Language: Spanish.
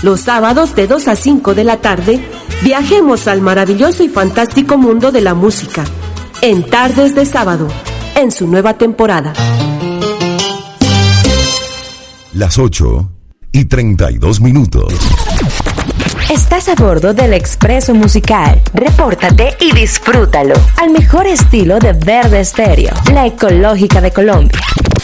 Los sábados de 2 a 5 de la tarde, viajemos al maravilloso y fantástico mundo de la música. En Tardes de Sábado, en su nueva temporada. Las 8:32. Estás a bordo del Expreso Musical. Repórtate y disfrútalo al mejor estilo de Verde Estéreo, la ecológica de Colombia.